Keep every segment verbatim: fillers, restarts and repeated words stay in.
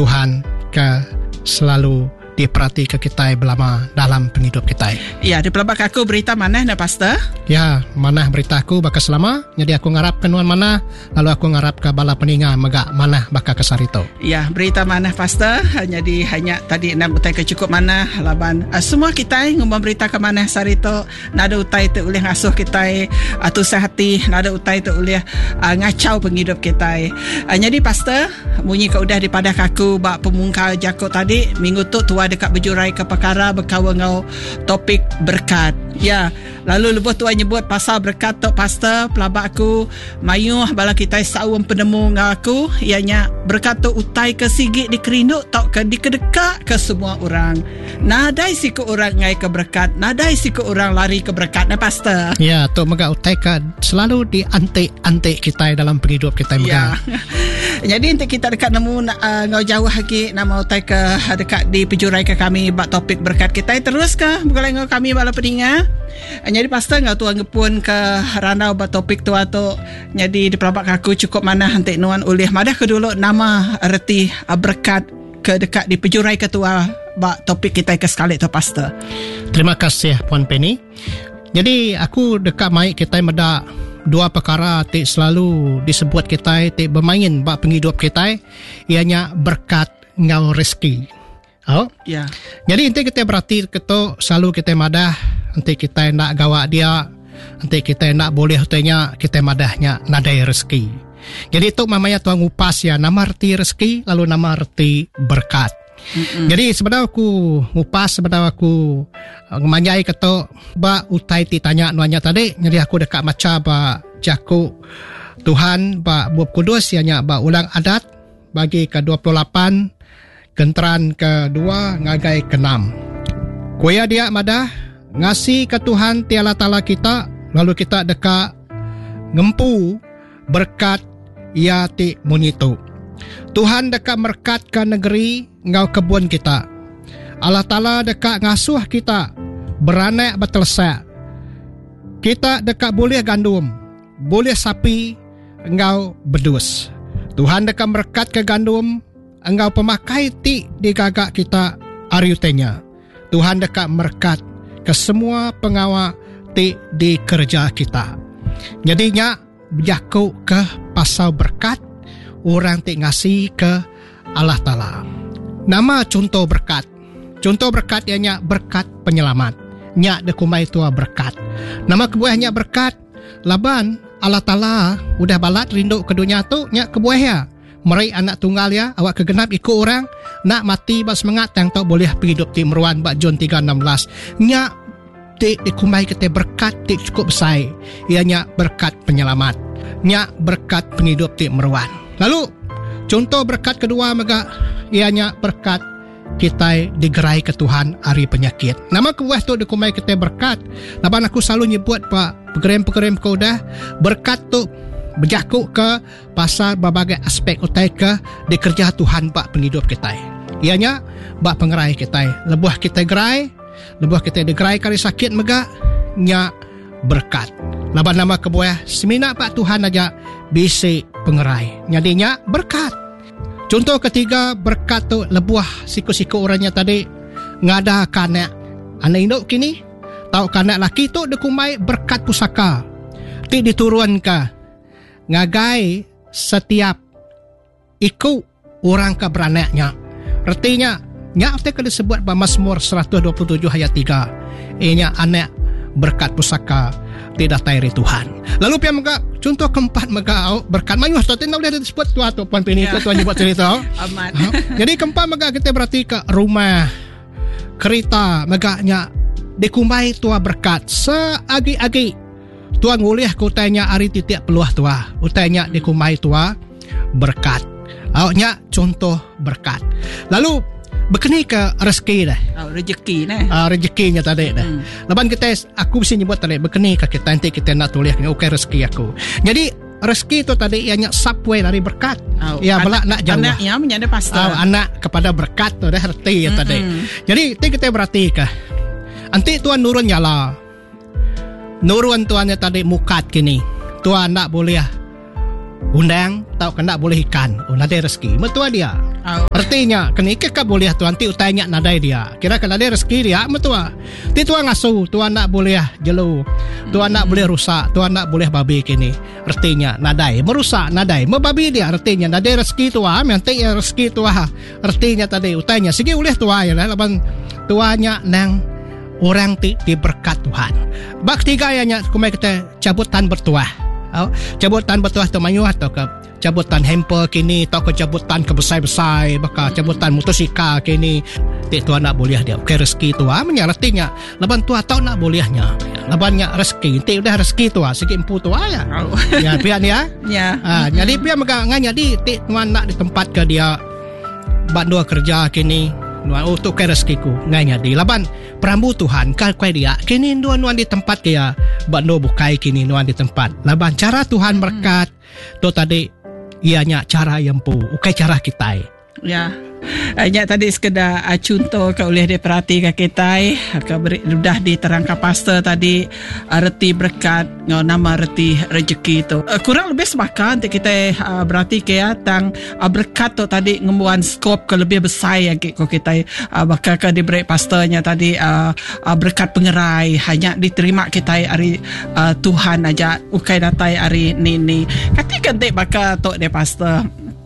Tuhan ke selalu diperhati ke kita belama dalam penghidup kita. Ya, di pelabak aku berita mana na pastor? Ya, mana berita aku baka selama. Jadi aku ngarap ke nuan mana, lalu aku ngarap ke bala peninga megak mana baka kesarito. Ya, berita mana pastor? Jadi hanya tadi nak utai ke cukup mana laban. Uh, semua kita ngomong berita ke mana sarito. Nada utai tu oleh ngasuh kita atau sehati, nada utai tu oleh uh, ngacau penghidup kita. Uh, jadi pastor, bunyi ke udah dipadah kaku bak pemungkal jako tadi minggu tu tua dekat berjurai ke perkara berkawan ngau topik berkat. Ya, lalu lepas tuan nyebut pasal berkat tok pastor, pelabak aku mayuh bala kita sawang penemu ngau aku, ianya berkat tok utai ke sigit di kerinduk tok ke dikedekak ke semua orang. Nadai si ke orang ngai ke berkat, nadai si ke orang lari ke berkat na pastor. Ya, tok mega utai ke selalu di antik-antik kita dalam penghidup kita mega. Ya. Jadi untuk kita dekat nemu uh, ngau jauh lagi nama utai ke dekat di pejurai ke kami bak topik berkat kita terus ke bukan ngau kami bala peninga. Jadi pastor ngau tuan ngepun ke ranau bak topik tu atau jadi di pelabak aku cukup mana hantik nuan ulih madah ke dulu nama erti uh, berkat ke dekat di pejurai ketua bak topik kita ke sekali tu pastor. Terima kasih Puan Penny. Jadi aku dekat mai kita meda dua perkara tik selalu disebut kita tik bermain bak penghidup kita, ianya berkat ngau rezeki. Oh, ya. Jadi nanti kita berarti kita selalu kita madah, nanti kita nak gawak dia, nanti kita nak boleh hutanya kita madahnya nadai rezeki. Jadi itu mamanya tuan ngupas ya nama arti rezeki lalu nama arti berkat. Mm-mm. Jadi sebenarnya aku ngupas sebenarnya aku ngemanyai kata ba utai ti tanya nuanya tadi. Jadi aku dekat maca ba jaku Tuhan ba buat kudus ianya ba ulang adat bagi ke dua puluh lapan Genteran kedua ngagai keenam. Kuya dia madah ngasih ke Tuhan tiala tala kita lalu kita dekat ngempu berkat ia ti munitu. Tuhan dekat merkatkan negeri ngau kebun kita. Allah Ta'ala dekat ngasuh kita beranak bertelsak. Kita dekat boleh gandum, boleh sapi engkau bedus. Tuhan dekat merkat ke gandum engkau pemakai ti di gagak kita ariutenya. Tuhan dekat merkat ke semua pengawal ti di kerja kita. Jadinya berjaku ke pasal berkat orang ti ngasih ke Allah Ta'ala. Nama contoh berkat. Contoh berkat ianya berkat penyelamat. Nyak dekumai tua berkat. Nama kebuahnya berkat. Laban Allah Ta'ala udah balat rindu ke dunia tu nyak kebuahnya. Merai anak tunggal ya, awak kegenap ikut orang nak mati bak semangat yang tak boleh pergi hidup ti meruan bak John tiga enam belas. Nyak ti dikumai kita berkat ti cukup besar. Ianya berkat penyelamat. Nyak berkat penghidup ti meruan. Lalu contoh berkat kedua mega ianya berkat kita digerai ke Tuhan hari penyakit. Nama kebuah tu dikumai kita berkat. Laban aku selalu nyebut pak pegerim-pegerim kau dah berkat tu berjaku ke pasal berbagai aspek utai ke dikerja Tuhan bak penghidup kita. Ianya bak pengerai kita. Lebuh kita gerai, lebuh kita digerai kali sakit mega nya berkat. Laban nama kebuah semina pak Tuhan aja bisi pengerai. Nyadinya berkat. Contoh ketiga berkat tu lebuah siku-siku orangnya tadi ngada kanak anak induk kini tahu kanak laki tu dikumai berkat pusaka ti diturun ke ngagai setiap ikut orang ke beranaknya. Artinya nya arti kalau disebut dalam Mazmur seratus dua puluh tujuh ayat tiga ianya anak berkat pusaka tidak tairi Tuhan. Lalu pihak mega contoh keempat mega berkat mayuh tu tidak boleh disebut tu atau puan Penny tu tuan buat cerita. Aman. Jadi keempat mega kita berarti ke rumah kereta meganya dikumai tua berkat seagi-agi tuan ngulih ku tanya hari titik peluah tua utanya dikumai tua berkat. Awaknya contoh berkat. Lalu berkeni ke rezeki dah. Oh, rezeki dah. Ah, rezekinya tadi dah. Hmm. Lepas kita aku bisa nyebut tadi berkeni ke kita nanti kita nak tulis okey okay, rezeki aku. Jadi rezeki itu tadi ianya subway dari berkat. Oh, ya belak nak jauh. Anak yang menjadi pastor. Oh, anak kepada berkat tu dah erti ya tadi. Hmm. Jadi kita berarti ke nanti tuan nurun nyala. Nurun tuannya tadi mukat kini. Tuan nak boleh undang tahu kan nak boleh ikan. Oh, nanti rezeki. Betul dia. Oh. Artinya kini ke boleh tuan ti utainya nadai dia. Kira kalau ada rezeki dia metua. Ti tuan ngasu, tuan nak boleh jelu. Tuan nak boleh rusak, tuan nak boleh babi kini. Artinya nadai merusak nadai, mebabi dia artinya nadai rezeki tua, nanti ya rezeki tua. Artinya tadi utainya segi boleh tua ya lah laban tuanya nang orang ti diberkat Tuhan. Bak tiga ayatnya kumai kita cabutan bertuah. Oh, cabutan bertuah tu mayu atau ke cabutan hamper kini atau ke cabutan kebesar-besar bakal cabutan motosikal kini ti tuan nak boleh dia okay, rezeki tua menyaratinya laban tua tahu nak bolehnya labannya rezeki ti udah rezeki tua sikit empu tua ya oh. Ya pian ya ya ah mm-hmm. Jadi pian megangnya di ti tuan nak di tempat ke dia bak dua kerja kini nuan oh tu ke rezekiku nganya di laban perambu Tuhan kal kuai dia kini nuan nuan di tempat dia bak no bukai kini nuan di tempat laban cara Tuhan berkat hmm. tu tadi ianya cara yang pu ukai cara kita ya hanya tadi sekedar uh, contoh kau boleh diperhati ke kita kau beri sudah diterangkan pastor tadi uh, reti berkat uh, nama reti rezeki tu uh, kurang lebih sepakat untuk kita uh, berarti ke ya tang uh, berkat tu tadi ngembuan skop ke lebih besar ya kau kita uh, bakal ke diberi pastornya tadi uh, uh, berkat pengerai hanya diterima kita hari uh, Tuhan aja ukai datai hari ni ni ketika dek bakal tu de pastor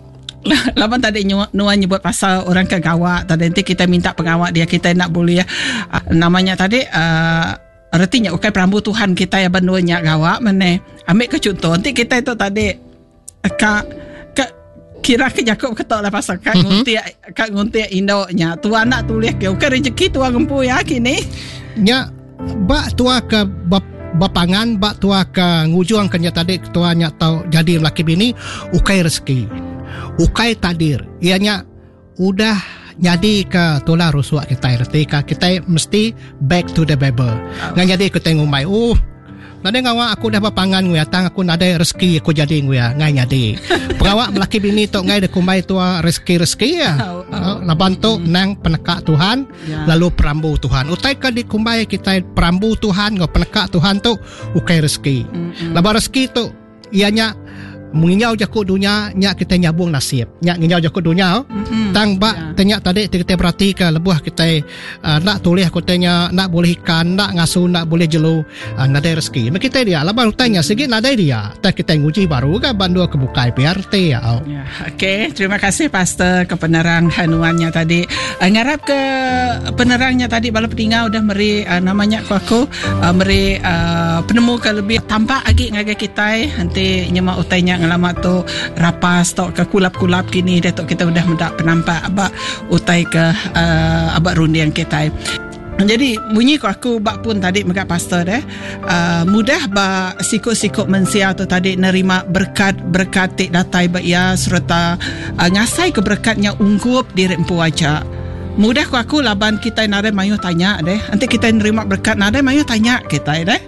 laban tadi nuan nyebut pasal orang kegawak tadi nanti kita minta pengawak dia kita nak boleh ya uh, namanya tadi uh, artinya ukai perambu Tuhan kita ya banduanya gawak mana ambil ke contoh nanti kita itu tadi kak kak kira ke Jakob ketok lah pasal kak mm-hmm. ngunti kak ngunti indoknya tuan nak tulis ke ukai rezeki tuan gempu ya kini nya bak tua ke bap bapangan bak tua ke ngujung kenya tadi tuanya tahu jadi laki bini ukai rezeki ukai takdir ianya udah jadi ke tulah rusuak kita ketika kita mesti back to the Bible oh. Ngan jadi kita ngumai oh nade ngawak aku dah bapangan gue tang aku nade rezeki aku jadi gue ngai jadi pengawak melaki bini tok ngai de kumai tua rezeki-rezeki ya oh, oh. Laban tu mm. nang penekak Tuhan yeah. Lalu perambu Tuhan utai ka di kumai kita perambu Tuhan ngau penekak Tuhan tu ukai rezeki mm-hmm. Laban rezeki tu ianya menginyau jakut dunia nyak kita nyabung nasib nyak nginyau jakut dunia mm-hmm. Tang bak yeah. Tanya tadi kita berarti ke lebuh kita uh, nak tulis kotanya nak boleh ikan nak ngasu nak boleh jelu uh, nadai rezeki mak kita dia laban tanya sikit nadai dia tak kita nguji baru ke bandua kebukai P R T ya oh. Yeah. Okey terima kasih pastor ke penerang hanuannya tadi uh, ngarap ke penerangnya tadi bala petingau udah meri uh, namanya ku aku uh, meri uh, penemu ke lebih tampak lagi ngagai kita nanti nyema utainya lama tu rapas tok ke kulap-kulap kini dia tok kita udah mendak penampak abak utai ke uh, abak rundian kita. Jadi bunyi ko aku bak pun tadi megak pastor deh uh, mudah ba sikut-sikut mensia tu tadi nerima berkat-berkat tik datai ba ia serta uh, ngasai keberkatnya unggup diri empu aja. Mudah ko aku laban kita nare mayu tanya deh. Nanti kita nerima berkat nare mayu tanya kita deh.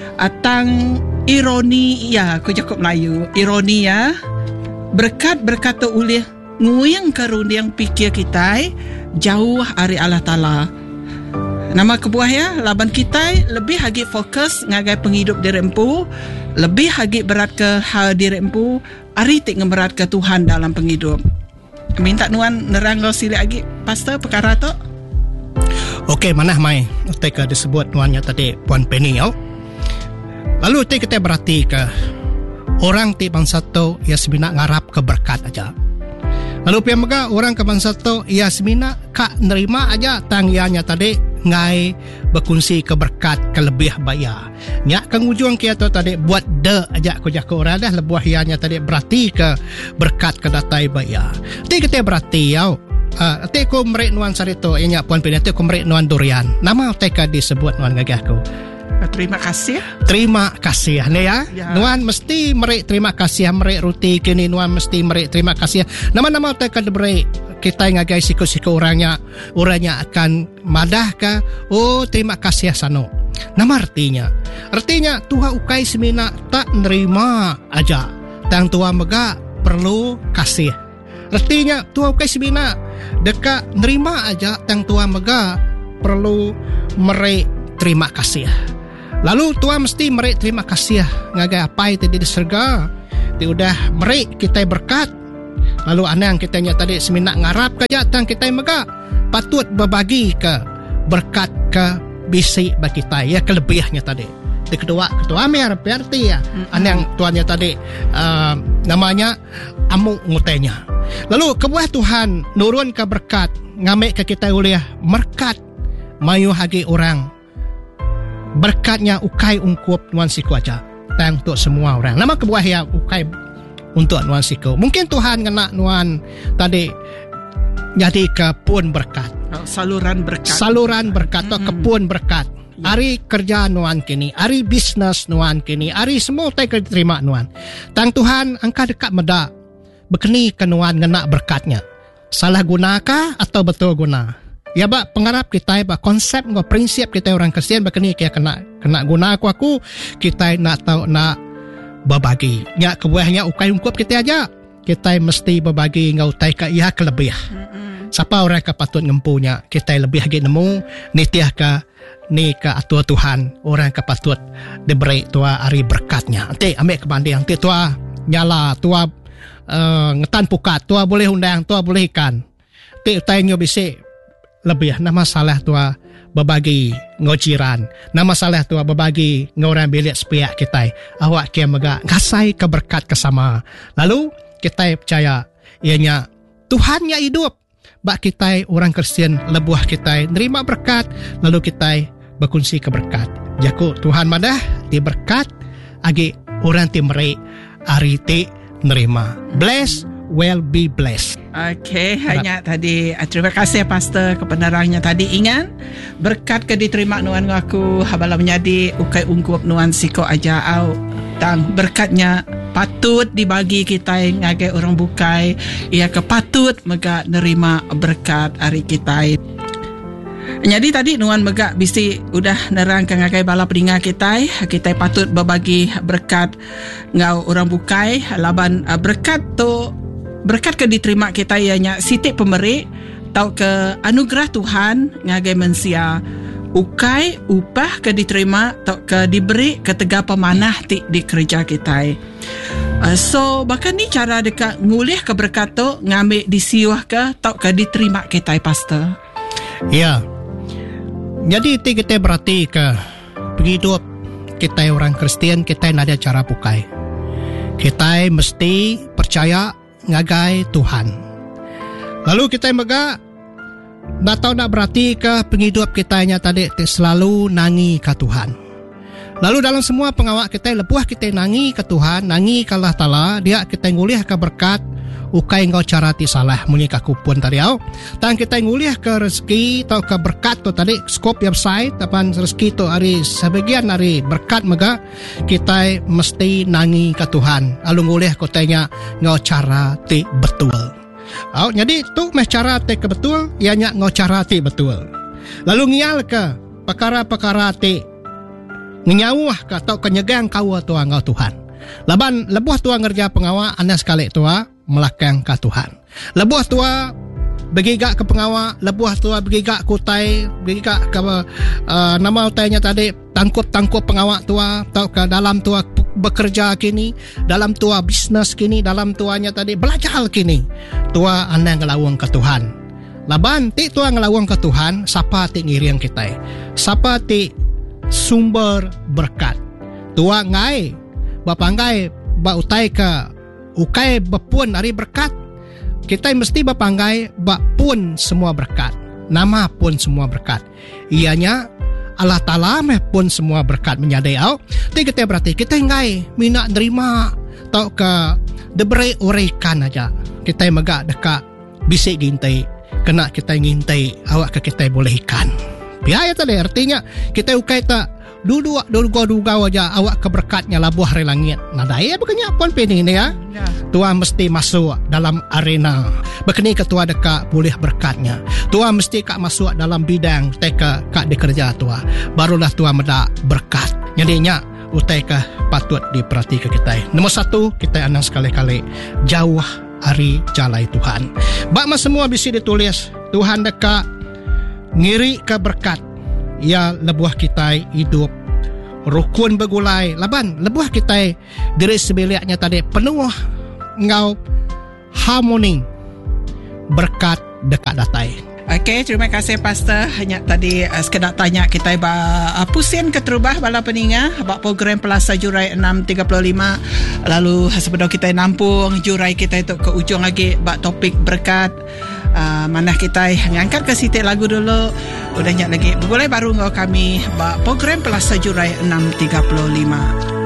Atang ironi ya aku Jakob Melayu ironi ya berkat berkata ulih nguyang karuniang pikir kita jauh dari Allah Ta'ala nama kebuah ya laban kita lebih lagi fokus ngagai penghidup diri empu lebih lagi berat ke hal diri empu ari tik ngeberat ke Tuhan dalam penghidup minta nuan nerang lo sili lagi pastor perkara tu okey manah mai teka disebut nuannya tadi Puan Penny oh. Lalu kita berarti ke orang ti bangsa tu ia semina ngarap ke berkat aja. Lalu pihak mega orang ke bangsa tu ia semina kak nerima aja tang ianya tadi ngai berkongsi ke berkat ke lebih bayar. Nyak kang ujung kia tu tadi buat de aja ko jako orang dah lebuah ianya tadi berarti ke berkat ke datai bayar. Ti kita berarti yau. Uh, ti ko merek nuan sarito ianya Puan Penny ti ko merek nuan durian. Nama teka disebut nuan gagahku. Terima kasih. Terima kasih ni ya. ya. Nuan mesti merek terima kasih merek ruti kini nuan mesti merek terima kasih. Nama-nama tekan diberi kita ngagai siku-siku orangnya orangnya akan madah ke oh terima kasih sano. Nama artinya. Artinya Tuhan ukai semina tak nerima aja. Tang Tuhan mega perlu kasih. Artinya Tuhan ukai semina dekat nerima aja tang Tuhan mega perlu merek terima kasih. Lalu Tuhan mesti merek terima kasih ngagai apa itu di surga. Dia udah merek kita berkat. Lalu anang kita nya tadi seminak ngarap ke jatang kita mega patut berbagi ke berkat ke bisi bagi kita ya kelebihnya tadi. Di kedua ketua mer P R T ya. Mm-hmm. Anang tuannya tadi uh, namanya amu ngutenya. Lalu kebuah Tuhan nurun ke berkat ngamek ke kita uliah merkat mayu hagi orang. Berkatnya ukai ungkup nuan siku aja. Tang untuk semua orang. Nama kebuah ya ukai untuk nuan siku. Mungkin Tuhan kena nuan tadi jadi kepun berkat. Oh, saluran berkat. Saluran berkat atau mm-hmm. kepun berkat. Ya. Ari kerja nuan kini, ari bisnes nuan kini, ari semua tai terima nuan. Tang Tuhan angka dekat meda. Bekeni ke nuan kena berkatnya. Salah gunakah atau betul guna? Ya bak pengarap kita bak konsep ngau prinsip kita orang Kristian bekeni kaya kena kena guna aku aku kita nak tahu nak berbagi. Nya kebuahnya ukai ungkup kita aja. Kita mesti berbagi ngau tai ka ia kelebih. Mm-hmm. Siapa orang ka patut ngempunya kita lebih lagi nemu nitiah ka ni ka atua Tuhan orang ka patut diberi tua ari berkatnya. Nanti ambil kebanding nanti tua nyala tua uh, ngetan pukat tua boleh undang tua boleh ikan. Ti utai nyo bisi lebih nama salah tua berbagi ngojiran nama salah tua berbagi ngorang bilik sepiak kita awak kia mega ngasai keberkat kesama lalu kita percaya ianya Tuhannya hidup bak kita orang Kristian lebuah kita nerima berkat lalu kita berkongsi keberkat jaku Tuhan madah di berkat agi orang timeri ari ti nerima bless will be blessed. Okey, hanya tadi terima kasih Pastor kebenarannya tadi. Ingat berkat ke diterima nuan ngaku habala menjadi ukai ungkup nuan siko aja au dan berkatnya patut dibagi kita ngagai orang bukai ia ke patut mega nerima berkat hari kita. Jadi tadi nuan mega bisi udah nerang ke ngagai bala peninga kita kita patut berbagi berkat ngau orang bukai laban berkat tu berkat ke diterima kita ianya siti pemberi tau ke anugerah Tuhan ngagai mensia ukai upah ke diterima tau ke diberi ketega pemanah ti di kerja kita. Uh, so bahkan ni cara dekat ngulih ke berkat tu ngambil disiuah ke tau ke diterima kita Pastor. Ya. Jadi ti kita berarti ke hidup kita orang Kristian kita ada cara pukai. Kita mesti percaya ngagai Tuhan. Lalu kita mega nak tahu nak berarti ke penghidup kita nya tadi selalu nangi ke Tuhan. Lalu dalam semua pengawak kita lepuah kita nangi ke Tuhan, nangi ke Allah Taala, dia kita ngulih ke berkat ukai ngau cara ti salah munyi ka kupun tadi au. Tang kita ngulih ke rezeki atau ke berkat tu tadi skop website tapan rezeki tu hari sebagian hari berkat mega kita mesti nangi ke Tuhan. Lalu ngulih ko tanya ngau cara ti betul. Au jadi tu meh cara ti ke betul ianya ngau cara ti betul. Lalu ngial ke perkara-perkara ti ngenyawah ke atau kenyegang kau tua ngau Tuhan. Laban lebuh tua ngerja pengawa anda sekali tua melakang ke Tuhan. Lebuh tua begigak ke pengawa, lebuh tua begigak kutai, begigak ke uh, nama utainya tadi tangkup-tangkup pengawa tua atau ke dalam tua bekerja kini, dalam tua bisnes kini, dalam tuanya tadi belajar kini. Tua anda ngelawang ke Tuhan. Laban ti tua ngelawang ke Tuhan, siapa ti ngiriang kita? Siapa ti sumber berkat? Tua ngai, bapa ngai, ba utai ke ukai bapun hari berkat. Kita mesti bapanggai bapun semua berkat. Nama pun semua berkat. Ianya Allah Ta'ala meh pun semua berkat menyadai au. Tapi kita berarti kita ngai mina nerima tau ke diberi urekan aja. Kita megak dekat bisik gintai. Kena kita ngintai awak ke kita boleh ikan. Biaya tadi artinya kita ukai tak duduk duga-duga wajah awak keberkatnya labuh hari langit. Nah daya bukannya pun pening ni ya. ya. Tua mesti masuk dalam arena. Bekeni ketua dekat boleh berkatnya. Tua mesti kak masuk dalam bidang teka kak dikerja tua. Barulah tua medak berkat. Jadinya utai ke patut diperhatikan kita. Nombor satu kita anang sekali-kali jauh hari jalai Tuhan. Bakma semua bisa ditulis Tuhan dekat ngiri ke berkat. Ya lebuah kita hidup rukun begulai laban lebuah kita diri sebiliknya tadi penuh ngau harmoni berkat dekat datai. Okey, terima kasih Pastor. Hanya tadi uh, sekedar tanya kita ba uh, pusing keterubah bala peninga bak program Pelasa Jurai enam tiga lima. Lalu sebelum kita nampung jurai kita itu ke ujung lagi bak topik berkat. Uh, mana kita ngangkat ke sitik lagu dulu. Udahnya lagi boleh baru ngau kami bak program Pelasa Jurai enam tiga lima.